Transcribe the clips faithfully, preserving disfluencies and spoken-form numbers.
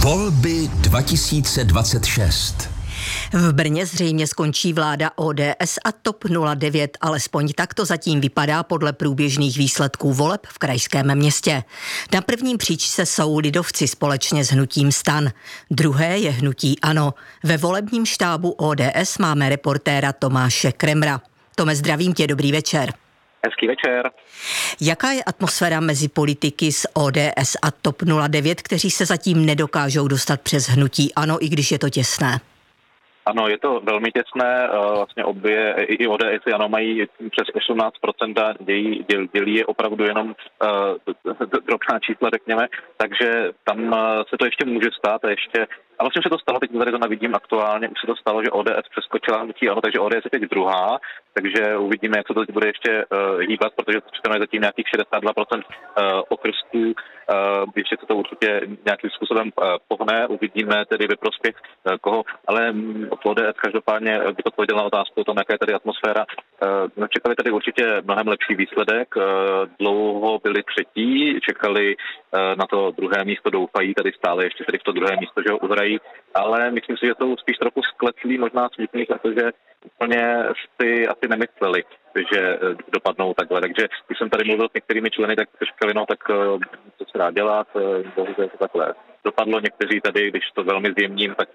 Volby dva tisíce dvacet šest. V Brně zřejmě skončí vláda O D S a TOP nula devět, alespoň tak to zatím vypadá podle průběžných výsledků voleb v krajském městě. Na prvním příčce jsou lidovci společně s hnutím STAN. Druhé je hnutí ANO. Ve volebním štábu O D S máme reportéra Tomáše Kremra. Tome, zdravím tě, dobrý večer. Hezký večer. Jaká je atmosféra mezi politiky z O D S a TOP nula devět, kteří se zatím nedokážou dostat přes hnutí ANO, i když je to těsné? Ano, je to velmi těsné, vlastně obě, i O D S i ANO mají přes osmnáct procent a dělí, dělí je opravdu jenom uh, drobná čísla, řekněme, takže tam uh, se to ještě může stát a ještě, a vlastně se to stalo, teď tady to nevidím aktuálně, už se to stalo, že O D S přeskočila hnutí ANO, takže O D S je teď druhá, takže uvidíme, jak se to teď bude ještě uh, hýbat, protože to je zatím nějakých šedesát dva procent uh, okrsků, uh, ještě se to určitě nějakým způsobem uh, pohne, uvidíme tedy ve prospěch uh, koho, ale um, O D S každopádně by odpověděl na otázku o tom, jaká je tady atmosféra. Uh, čekali tady určitě mnohem lepší výsledek, uh, dlouho byli třetí, čekali uh, na to druhé místo, doufají tady stále ještě tady v to druhé místo, že ho uhrají, ale myslím si, že jsou spíš trochu skletlí, možná smutní, protože úplně si asi nemysleli, že dopadnou takhle. Takže když jsem tady mluvil s některými členy, tak říkali, no tak co se dá dělat, bohužel to takhle dopadlo. Někteří tady, když to velmi zjemním, tak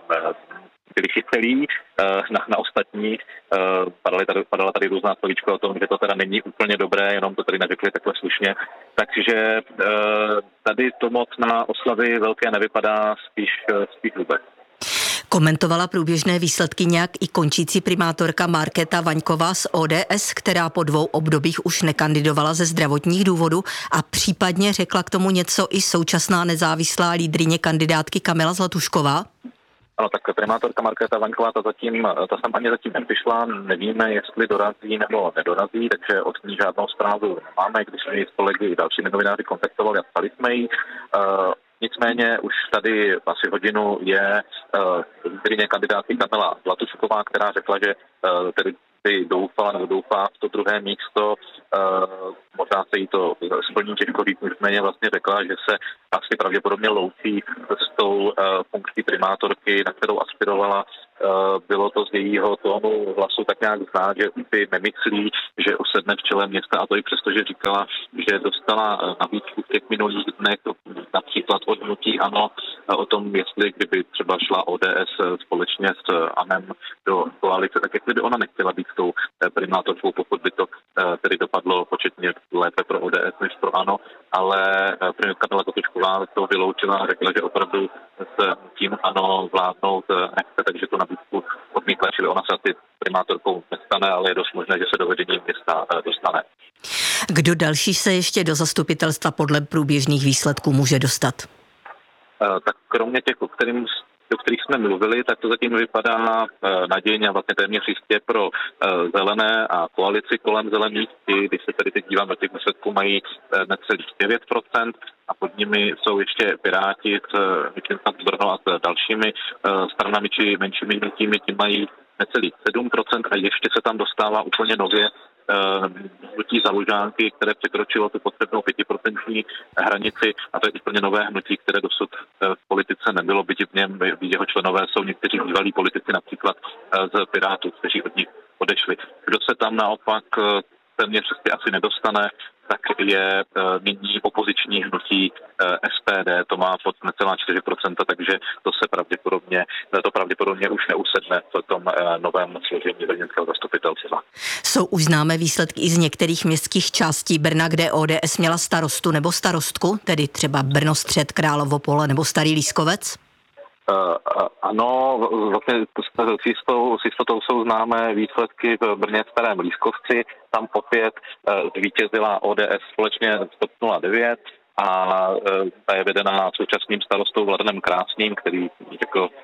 byli chycelí na, na ostatní. Padala tady, padala tady různá slovíčka o tom, že to teda není úplně dobré, jenom to tady neřekli takhle slušně. Takže tady to moc na oslavy velké nevypadá, spíš, spíš vůbec. Komentovala průběžné výsledky nějak i končící primátorka Markéta Vaňková z O D S, která po dvou obdobích už nekandidovala ze zdravotních důvodů, a případně řekla k tomu něco i současná nezávislá lídryně kandidátky Kamila Zlatušková? Ano, tak primátorka Markéta Vaňková, ta zatím, ta sem ani zatím nepřišla, nevíme, jestli dorazí nebo nedorazí, takže od ní žádnou zprávu nemáme, když jsme ji s kolegy i dalšími novináři kontaktovali a ptali jsme ji. Uh, Nicméně už tady asi hodinu je lídryně uh, kandidátky Kamila Zlatušková, která řekla, že uh, tedy by doufala nebo doufá v to druhé místo. Uh, možná se jí to splní, těžko říct, nicméně vlastně řekla, že se asi pravděpodobně loučí s tou uh, funkcí primátorky, na kterou aspirovala. Uh, bylo to z jejího tónu hlasu tak nějak znát, že si nemyslí, že usedne v čele města, a to i přesto, že říkala, že dostala nabídku v těch minulých dnech, například od hnutí ANO, o tom, jestli kdyby třeba šla O D S společně s ANem do koalice, tak jestli by ona nechtěla být s tou primátorkou, pokud by to tedy dopadlo početně lépe pro O D S než pro ANO, ale primátorka Kamila Zlatušková to vyloučila a řekla, že opravdu s tím ANO vládnout nechce, takže to nabídku odmítla, čili ona se asi primátorkou nestane, ale je dost možné, že se do vedení města dostane. Kdo další se ještě do zastupitelstva podle průběžných výsledků může dostat? Tak kromě těch, o kterým o kterých jsme mluvili, tak to zatím vypadá nadějně a vlastně téměř jistě pro zelené a koalici kolem zelených. Když se tady teď dívám na těch výsledků, mají necelých devět procent a pod nimi jsou ještě Piráti s a s dalšími stranami či menšími hnutími, ti mají necelých sedm procent a ještě se tam dostává úplně nově hnutí za Lužánky, které překročilo tu potřebnou pětiprocentní hranici, a to je úplně nové hnutí, které dosud v politice nebylo, byť v něm jeho členové jsou někteří bývalí politici, například z Pirátů, kteří od nich odešli. Kdo se tam naopak téměř asi nedostane, tak je nyní opoziční hnutí S P D, to má pod necelá čtyři procenta, takže to se pravděpodobně, to pravděpodobně už neusedne v tom novém složení brněnského zastupitelstva. Jsou už známé výsledky i z některých městských částí Brna, kde O D S měla starostu nebo starostku, tedy třeba Brno Střed, Královo Pole nebo Starý Lískovec? Uh, ano, vlastně s, jistou, s jistotou jsou známé výsledky v Brně Starém Lískovci. Tam opět uh, zvítězila O D S společně s TOP nula devět a uh, ta je vedená současným starostou Vladanem Krásným, který řekl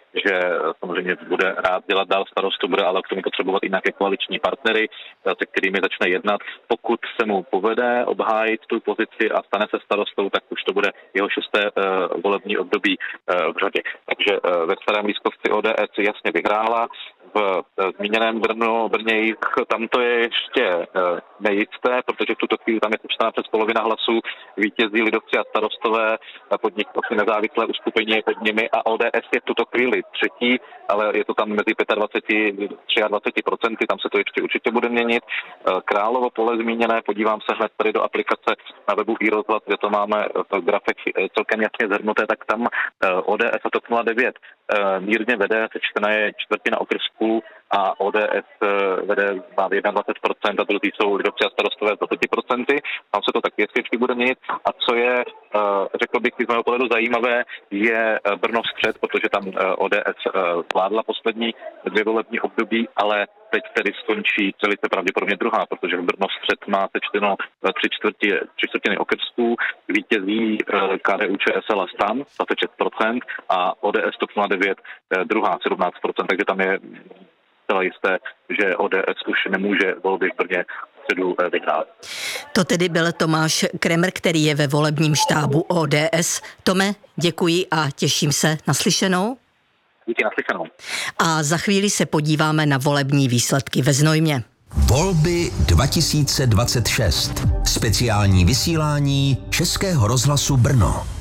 že samozřejmě bude rád dělat dál starostu, bude ale k tomu potřebovat i nějaké koaliční partnery, se kterými začne jednat. Pokud se mu povede obhájit tu pozici a stane se starostou, tak už to bude jeho šesté uh, volební období uh, v řadě. Takže uh, ve Staré blízkosti O D S jasně vyhrála. V uh, zmíněném Brnu, Brnějích, tam to je ještě uh, nejisté, protože v tuto chvíli tam je počítána přes polovina hlasů, vítězí lidovci a starostové, pod nich asi nezávislé uskupení je pod nimi a O D S je v tuto chvíli třetí, ale je to tam mezi dvacet pět a dvacet tři procenty, tam se to ještě určitě bude měnit. Královo pole zmíněné, podívám se hned tady do aplikace na webu iRozhlas, kde to máme v grafech celkem jasně zhrnuté, tak tam O D S a TOP nula devět mírně vede, sečtená je čtvrtina okrsků a O D S vede má dvacet jedna procent a druzí jsou lidovci a starostové z dvacet procent. Tam se to taky ještě bude měnit. A co je, řekl bych, z mého pohledu zajímavé, je Brno střed, protože tam O D S vládla poslední dvě volební období, ale teď tedy skončí celice pravděpodobně druhá, protože Brno střed má sečteno tři čtvrtiny, tři čtvrtiny okrsků, vítězí K D U Č S L a STAN dvacet šest procent a O D S TOP nula devět druhá sedmnáct procent, takže tam je zcela jisté, že O D S už nemůže volby v Brně středu vyhrát. To tedy byl Tomáš Kremer, který je ve volebním štábu O D S. Tome, děkuji a těším se na slyšenou. Díky, na slyšenou. A za chvíli se podíváme na volební výsledky ve Znojmě. Volby dva tisíce dvacet šest. Speciální vysílání Českého rozhlasu Brno.